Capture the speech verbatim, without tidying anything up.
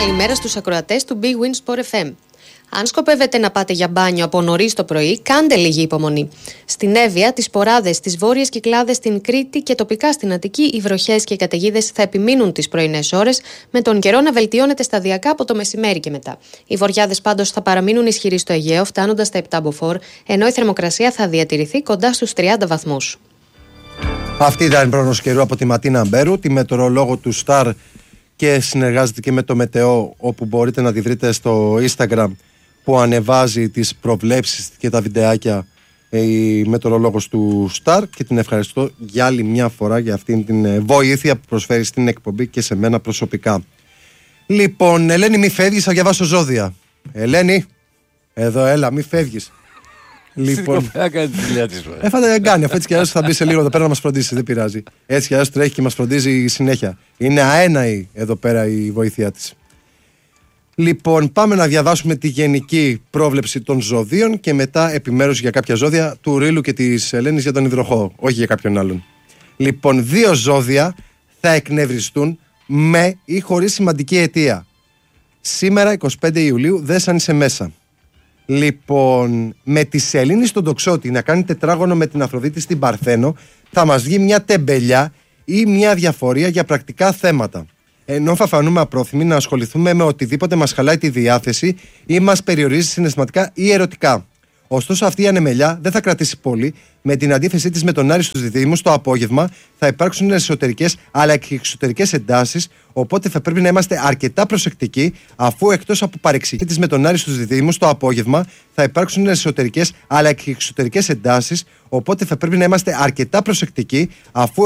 Καλημέρα στους ακροατές του Big Win Sport εφ εμ. Αν σκοπεύετε να πάτε για μπάνιο από νωρίς το πρωί, κάντε λίγη υπομονή. Στην Εύβοια, τις Ποράδες, τις Βόρειες Κυκλάδες, στην Κρήτη και τοπικά στην Αττική, οι βροχές και οι καταιγίδες θα επιμείνουν τις πρωινές ώρες, με τον καιρό να βελτιώνεται σταδιακά από το μεσημέρι και μετά. Οι βορειάδες πάντως θα παραμείνουν ισχυροί στο Αιγαίο, φτάνοντας στα επτά μποφόρ, ενώ η θερμοκρασία θα διατηρηθεί κοντά στους τριάντα βαθμούς. Αυτή ήταν η πρόγνωση καιρού από τη Ματίνα Μπέρου, τη μετεωρολόγο του Star, και συνεργάζεται και με το Μετεό, όπου μπορείτε να τη βρείτε στο Instagram, που ανεβάζει τις προβλέψεις και τα βιντεάκια η μετεωρολόγος του Star, και την ευχαριστώ για άλλη μια φορά για αυτήν την βοήθεια που προσφέρει στην εκπομπή και σε μένα προσωπικά. Λοιπόν, Ελένη, μη φεύγεις, θα διαβάσω ζώδια. Ελένη, εδώ έλα, μη φεύγεις. Λοιπόν, θα κάνει τη δουλειά της. Ε, θα κάνει, αφού έτσι κι αλλιώς θα μπει σε λίγο εδώ πέρα να μας φροντίσει, δεν πειράζει. Έτσι κι αλλιώς τρέχει και μας φροντίζει συνέχεια. Είναι αέναη εδώ πέρα η βοήθειά της. Λοιπόν, πάμε να διαβάσουμε τη γενική πρόβλεψη των ζωδίων και μετά επιμέρους για κάποια ζώδια του Ρήλου και της Ελένης για τον υδροχό, όχι για κάποιον άλλον. Λοιπόν, δύο ζώδια θα εκνευριστούν με ή χωρίς σημαντική αιτία. Σήμερα, εικοστή πέμπτη Ιουλίου, δες αν είσαι μέσα. Λοιπόν, με τη Σελήνη στον Τοξότη να κάνει τετράγωνο με την Αφροδίτη στην Παρθένο, θα μας βγει μια τεμπελιά ή μια διαφορία για πρακτικά θέματα. Ενώ θα φανούμε απρόθυμοι να ασχοληθούμε με οτιδήποτε μας χαλάει τη διάθεση ή μας περιορίζει συναισθηματικά ή ερωτικά. Ωστόσο, αυτή η ανεμελιά δεν θα κρατήσει πολύ. Με την αντίθεσή της με τον Άρη στους διδύμους, το απόγευμα θα υπάρξουν εσωτερικές αλλά και εξωτερικές εντάσεις. Οπότε θα πρέπει να είμαστε αρκετά προσεκτικοί, αφού εκτός από παρεξηγήσεις της με τον Άρη στους διδύμους, το απόγευμα θα υπάρξουν εσωτερικές αλλά και εξωτερικές εντάσεις. Οπότε θα πρέπει να είμαστε αρκετά προσεκτικοί, αφού